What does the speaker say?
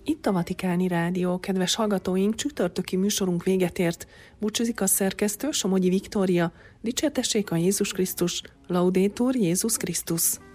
Itt a Vatikáni Rádió. Kedves hallgatóink, csütörtöki műsorunk véget ért. Búcsúzik a szerkesztő, Somogyi Viktória. Dicsértessék a Jézus Krisztus. Laudetur Jézus Krisztus.